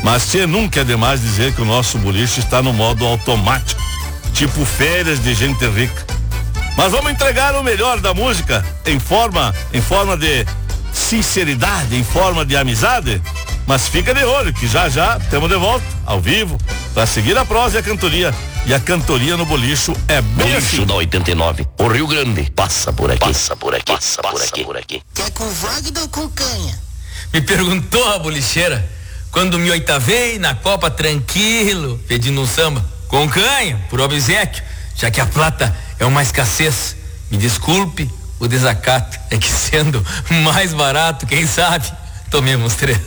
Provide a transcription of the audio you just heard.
Mas tchê, nunca é demais dizer que o nosso boliche está no modo automático, tipo férias de gente rica. Mas vamos entregar o melhor da música em forma de sinceridade, em forma de amizade. Mas fica de olho que já estamos de volta, ao vivo, para seguir a prosa e a cantoria. E a cantoria no bolicho é bem Bolicho assim. da 89, o Rio Grande passa por aqui, passa por aqui, passa por aqui. Quer com Wagner ou com canha? Me perguntou a bolicheira quando me oitavei na Copa tranquilo, pedindo um samba com canha, por obséquio, já que a plata é uma escassez. Me desculpe o desacato, é que sendo mais barato, quem sabe, tomemos 3.